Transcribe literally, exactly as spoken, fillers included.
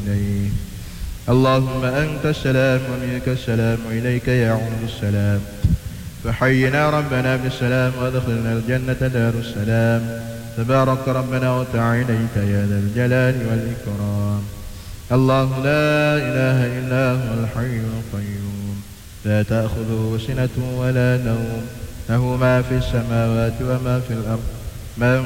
إليه. اللهم أنت السلام ومنك السلام وإليك يعود السلام، فحينا ربنا بالسلام وادخلنا الجنة دار السلام. تبارك ربنا وتعاليت يا ذا الجلال والإكرام. الله لا إله إلا هو الحي القيوم، لا تأخذه سنة ولا نوم، له ما في السماوات وما في الأرض، من